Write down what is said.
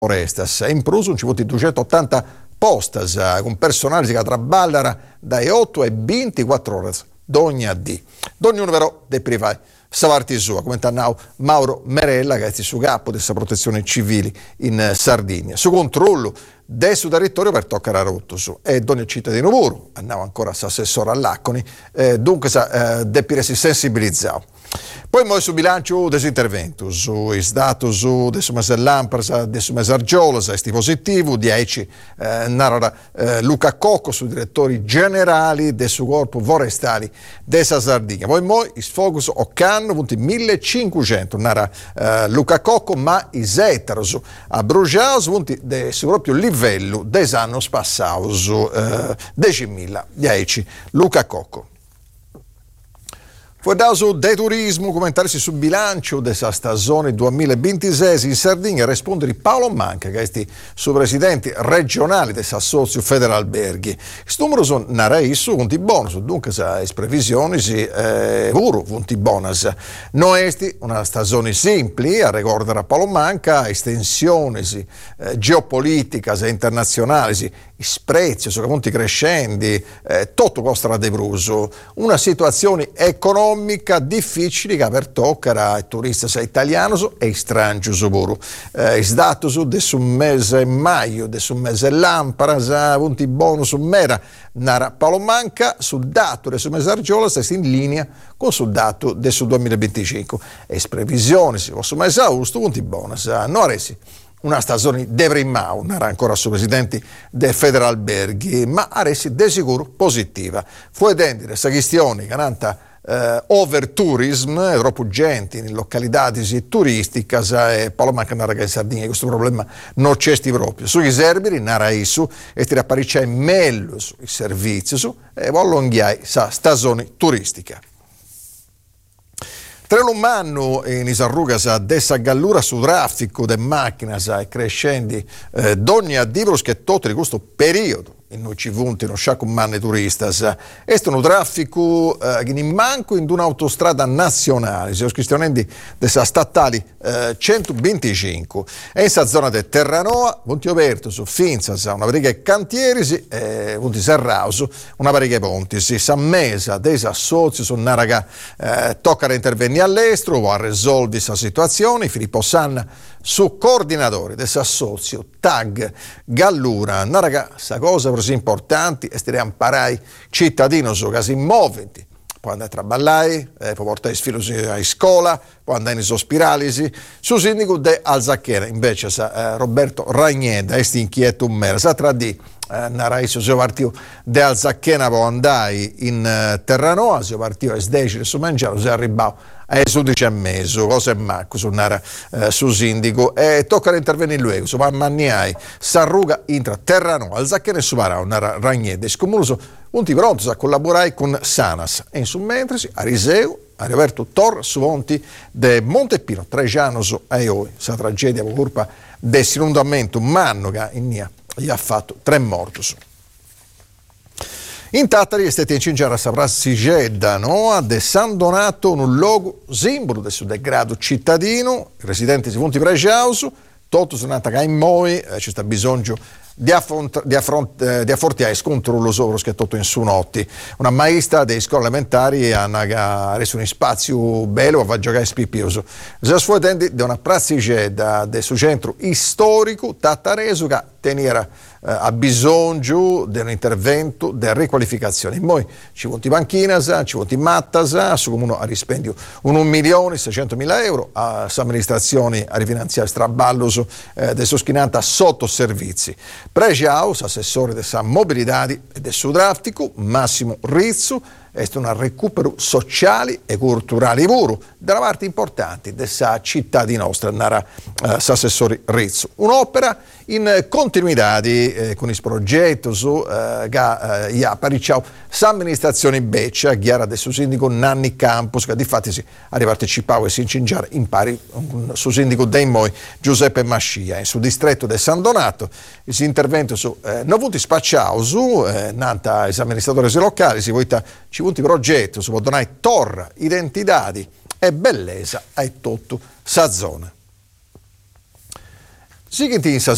Forestas. In Prusu ci voti 280 postas con personale che traballara dalle 8 e 24 ore d'ogni dì. Ognuno però deve privare savarti sua, come annau Mauro Merella, che è il suo capo della protezione civile in Sardegna. Su controllo del suo territorio per toccare a Rottoso e ogni cittadino puro, andavo ancora assessore all'Acconi, dunque deve essere sensibilizzato. Poi noi sul bilancio desintervento, sui dati del mese Lampras, del mese Argiolas, è positivo, 10 narra Luca Cocco, sui direttori generali del suo corpo forestali della Sardegna. Poi noi il focus Occanno, punti 1500, narra Luca Cocco, ma i Zettaros a Brugiaus, punti del suo proprio livello dell'anno passato, 10.000, 10 Luca Cocco. Poi dato del turismo, commentarsi sul bilancio della stagione 2026 in Sardegna, rispondere Paolo Manca, che è il suo presidente regionale dell'Assozio Federalberghi. Questo numero sono narrato punti bonus, dunque le previsioni si puro punti bonus. Non è una stagione semplice, a ricordare a Paolo Manca, estensioni geopolitica internazionali, sprezzi, sono punti crescenti, tutto costa di Pruso, una situazione economica difficile che per toccare ai turisti italiani e stranieri pure. I dati del mese maggio, del mese Lampara, punti bonus mera, nara Paolo Manca, sul dato del mese Argiola è in linea con sul dato del 2025. E le previsioni, se sul mese agosto, punti bonus, non resi una stagione de prima, era ancora su presidenti del Federalberghi, ma aresi de sicuro positiva. Fu edendere questa questione che nanta overtourism, troppo gente in località turistiche, e Paolo Manca narra che in Sardegna questo problema non c'è proprio. Sui serberi narra isso e ti apparisce meglio sui servizi e voglio sa stagione turistica. Tra l'umano in Isarrugas dessa gallura su traffico de macchine e crescendi d'ogni addiveros che tutto di questo periodo in noi ci vunti non sciacco manne turistas è un traffico che in manco in un'autostrada nazionale se questionendi dessa statali 125 e in questa zona del Terranoa punti aperto su Finzas una variga cantieri punti Serrauso una variga ponti San Mesa desa soci sono una raga tocca intervenire all'estero o a risolvere questa situazione Filippo Sanna su coordinatore del Sassozio TAG Gallura una ragazza cosa così importante e stia imparai cittadino su casi moventi può andare a traballare può portare i figli a scuola può andare in ospiralisi su sindaco de Alzacchera invece Roberto Ragneda è inquieto un mera sa tra di narrato se partito de Alzacchena può andare in Terranoa se partito a 10 su mangiare se arrivato su 10 mesi, cosa è Marco su sindaco e tocca intervenire lui, su Manniai, Sarruga, intra Terranoa, Alzacchena e Sumarao, Ragnede, scomunoso, punti pronti a collaborare con Sanas e in su mentre a Riseu, a Roberto Tor, su Monti de Montepino, 3 anni e oi, questa tragedia per colpa dell'inondamento umano che gli ha fatto 3 morti. In Tattari è stata incingiata a Prasigedda, de San Donato, un luogo simbolo del suo degrado cittadino, i residenti si punti pregiausu, tutto sono nata che in moi, c'è sta bisogno di affrontare scontrollo sopra che tutto in su notti. Una maestra delle scuole elementari ha reso un spazio bello a giocare spipioso. Se sfuotendi di una Prasigedda del suo centro storico, Tattaresu che tenera ha bisogno di un intervento di riqualificazione. Noi ci vuole banchinas, ci vuole mattas, su comune a rispendio 1.600.000 euro, a amministrazioni a rifinanziare straballo del soschinata sotto servizi. Pregiaus, assessore della mobilità e del suo traffico, Massimo Rizzu, è un recupero sociale e culturale puro della parte importante della città di nostra, narra l'assessore Rizzo. Un'opera in continuità con il progetto che ha paricciato l'amministrazione Beccia, chiara del suo sindaco Nanni Campos, che di fatti si ha partecipato e si incingiare in pari con il suo sindaco dei Moi, Giuseppe Mascia. In sul distretto del San Donato, il suo intervento su non avuto spacciato su nanta gli amministratori locali, si vuole ci punti progetto, si può donare torra, identità e bellezza a tutto sa zona. Sì che